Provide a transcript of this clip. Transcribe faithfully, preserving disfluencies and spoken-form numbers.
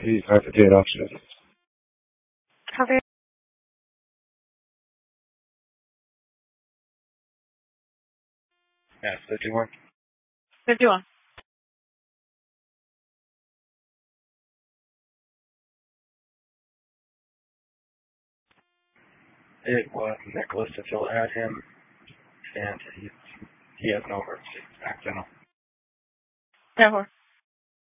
these are the date options. Okay. Yeah, fifty-one. fifty-one. It was Nicholas if you'll add him, and he, he has no emergency accidental. ten four.